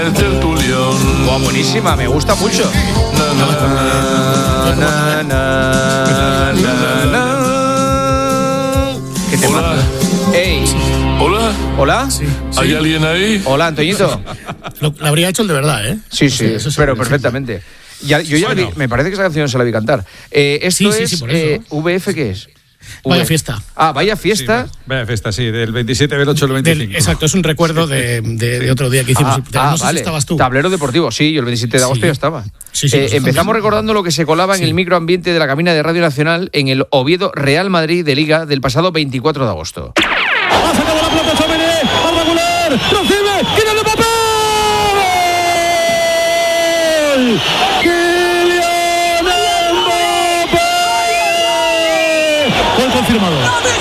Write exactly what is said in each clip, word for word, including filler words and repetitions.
El tertulión. Wow, buenísima, me gusta mucho. Na, na, na, na, na. ¿Qué te Hola. pasa? Ey. Hola. ¿Hola? Sí, ¿Hay sí. alguien ahí? Hola, Antoñito. Lo, lo habría hecho el de verdad, ¿eh? Sí, sí, Eso- eso pero seguro, perfectamente. Ya, yo ya la vi- Bueno. me parece que esa canción se la vi cantar. Eh, esto Sí, sí, es sí, por eso. eh, V F, ¿qué es? Vaya V- fiesta. Ah, vaya fiesta. Sí, vaya fiesta, sí, del veintisiete del ocho al Del- veinticinco. exacto, es un recuerdo de, de, de otro día que hicimos. Ah, no ah, sé si vale. estabas tú. Tablero deportivo, sí, yo el veintisiete de agosto Sí. ya estaba. Sí, sí, Eh, nosotros empezamos también. recordando lo que se colaba en Sí. el microambiente de la cabina de Radio Nacional en el Oviedo Real Madrid de Liga del pasado veinticuatro de agosto. Ha sacado la pelota Chomini, al regular, recibe, ¡Kylian Mbappé! ¡Gol! ¡Kylian Mbappé! Gol confirmado.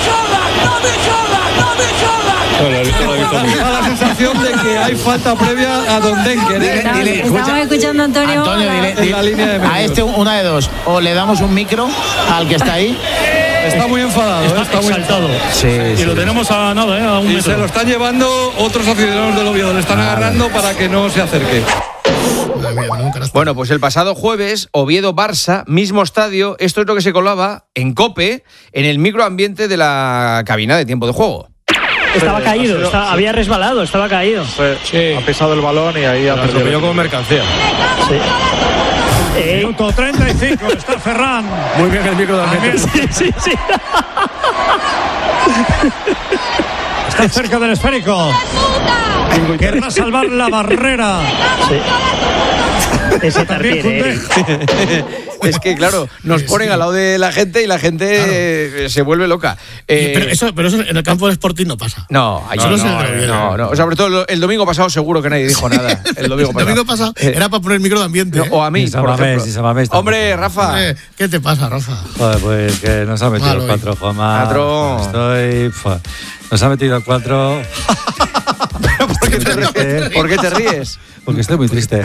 Da la sensación de que hay falta previa a Don Denker. ¿eh? Estamos, estamos escuchando a Antonio. Antonio, Hola. dile, En la línea de medios. a este una de dos, o le damos un micro al que está ahí. Está muy enfadado. ¿eh? Está Está muy exaltado. Sí, Y lo tenemos a nada, ¿eh? A un Y metro. se lo están llevando otros aficionados del Oviedo. Le están agarrando para que no se acerque. Madre mía, menudo carajo. Bueno, pues el pasado jueves, Oviedo-Barça, mismo estadio, esto es lo que se colaba en COPE, en el microambiente de la cabina de tiempo de juego. Estaba caído, estaba- había resbalado, estaba caído. Ha pisado el balón y ahí ha Lo perdido. atropelló como mercancía. Eh, Minuto treinta y cinco, está Ferran. Muy bien el micro también. sí, sí, sí. Está cerca del esférico. Querrá salvar la barrera. Ese También Tartiere, Koundé. Es que, claro, nos ponen al lado de la gente y la gente eh, se vuelve loca. Eh, pero, eso, pero eso en el campo del Sporting no pasa. No, allí Solo no, es el no, de Oviedo. no, no. O sea, sobre todo el domingo pasado seguro que nadie dijo nada. El domingo El pasado. domingo pasado Eh, era para poner el micro de ambiente. no, ¿eh? o a mí, Ni por Samamés, ejemplo. ni Samamés tampoco. Hombre, Rafa. Eh, ¿Qué te pasa, Rafa? Joder, pues que nos ha metido Malo, el cuatro, Juanma. Cuatro. Estoy. fua, Nos ha metido el cuatro. ¿Por qué te ríes? ¿Por qué te ríes? Porque estoy muy triste.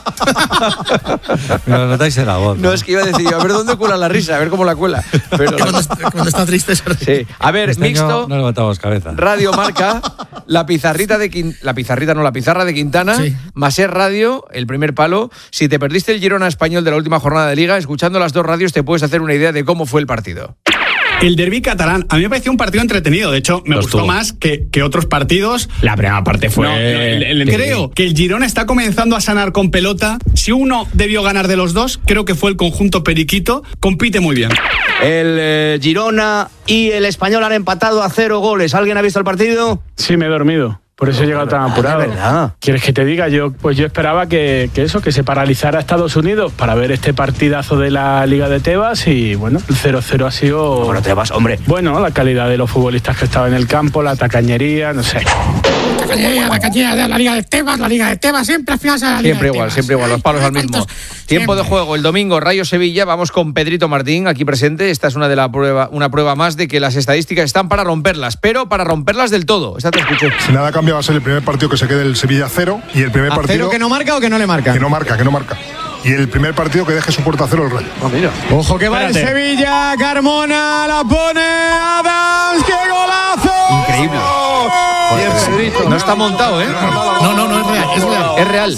Me lo notáis en la voz. No, es que iba a decir, a ver dónde cuela la risa, a ver cómo la cuela. Pero, Que cuando, está- cuando está triste se ríe. sí. A ver, Este año mixto, no levantamos cabeza. Radio Marca, la pizarrita de Quin- la pizarrita no, la pizarra de Quintana, Sí. Maser Radio, el primer palo. Si te perdiste el Girona Español de la última jornada de Liga, escuchando las dos radios te puedes hacer una idea de cómo fue el partido. El derbi catalán, a mí me pareció un partido entretenido. De hecho, me Lo gustó estuvo. más que, que otros partidos. La primera parte fue. No, no, el- el- creo que el Girona está comenzando a sanar con pelota. Si uno debió ganar de los dos, creo que fue el conjunto periquito. Compite muy bien. El eh, Girona y el Español han empatado a cero goles. ¿Alguien ha visto el partido? Sí, me he dormido. Por eso he llegado tan apurado. de verdad. ¿Quieres que te diga? Yo, pues yo esperaba que, que eso, que se paralizara Estados Unidos para ver este partidazo de la Liga de Tebas y bueno, el cero cero ha sido. Bueno, te vas, hombre. Bueno, la calidad de los futbolistas que estaban en el campo, la tacañería, no sé. La cañería, la cañería de la Liga de Tebas, la Liga de Tebas, siempre al final sale la Liga Siempre de igual, Tebas. siempre igual, los Ay, palos al mismo. ¿cuántos? Tiempo de Siempre. juego, el domingo, Rayo Sevilla, vamos con Pedrito Martín, aquí presente. Esta es una de la prueba, una prueba más de que las estadísticas están para romperlas, pero para romperlas del todo. Esta te escucho. Si nada cambia, va a ser el primer partido que se quede el Sevilla cero y el primer ¿A partido cero que no marca o que no le marca? que no marca, que no marca. Y el primer partido que deje su puerta a cero el Rayo. Ojo que va el Espérate. Sevilla, Carmona la pone Adams, ¡qué golazo! Increíble. Y el Pedrito. No está montado, ¿eh? No, no, no es real, es real. Es real.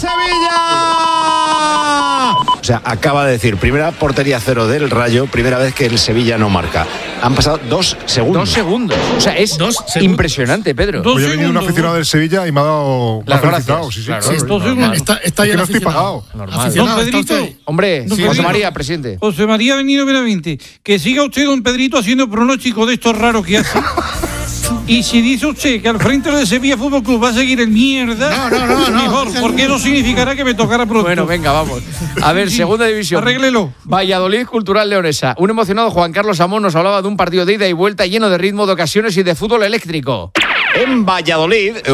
¡Sevilla! O sea, acaba de decir, primera portería cero del Rayo, primera vez que el Sevilla no marca. Han pasado dos segundos. Dos segundos. O sea, es Dos segundos. impresionante, Pedro. Hoy ha venido un aficionado del Sevilla y me ha dado. me ha Las felicitado, gracias, sí, sí, claro. claro, Sí, normal. normal. Está, está Es que ya no estoy aficionado. pagado. Normal. Aficionado, Don está Pedrito. usted. Hombre, Sí, José Pedrito. María, presidente. José María Benito Benavente, que siga usted, don Pedrito, haciendo pronóstico de estos raros que hace. Y si dice usted que al frente de Sevilla Fútbol Club va a seguir el mierda, No, no, no, no. mejor, porque eso significará que me tocará pronto. Bueno, venga, vamos. A ver, Sí, segunda división. arréglelo. Valladolid Cultural Leonesa. Un emocionado Juan Carlos Amón nos hablaba de un partido de ida y vuelta lleno de ritmo, de ocasiones y de fútbol eléctrico. En Valladolid,